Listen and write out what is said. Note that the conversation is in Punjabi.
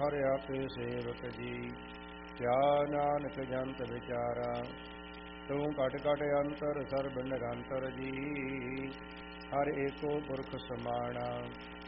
ਹਰ ਆਪੇ ਸੇਵਕ ਜੀ। ਕਿਆ ਨਾਨਕ ਜੰਤ ਵਿਚਾਰਾ, ਤੂੰ ਘਟ ਘਟ ਅੰਤਰ ਸਰਬ ਨਿਰੰਤਰ ਜੀ। ਹਰ ਏਕੋ ਪੁਰਖ ਸਮਾਣਾ,